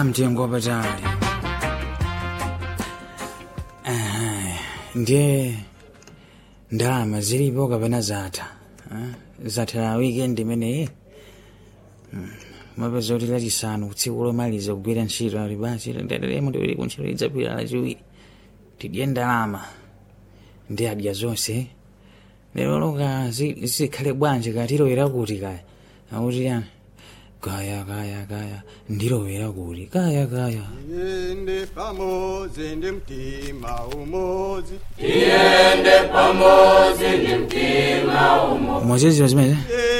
mtengo wapatali. Ndiye ndalama zilipo kapena zatha zatha weekend imeneyi. Mapeza kuti lachisanu tsiku lomaliza kugwira ntchito ali basi ndadalemo ndiwiri kuntchito lidzapita lachiwiri tidye ndalama ndi adya zonse. Lero loka zikhale bwanji katilowera kuti kaya akuti yani kaya ndilowera kuti kaya Tiende pamozi ndi mtima umodzi. moziziro zimene